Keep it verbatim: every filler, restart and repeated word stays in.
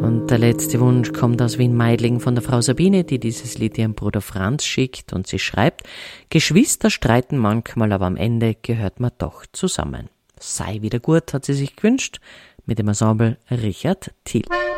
Und der letzte Wunsch kommt aus Wien-Meidling von der Frau Sabine, die dieses Lied ihrem Bruder Franz schickt, und sie schreibt: Geschwister streiten manchmal, aber am Ende gehört man doch zusammen. Sei wieder gut, hat sie sich gewünscht, mit dem Ensemble Richard Thiel.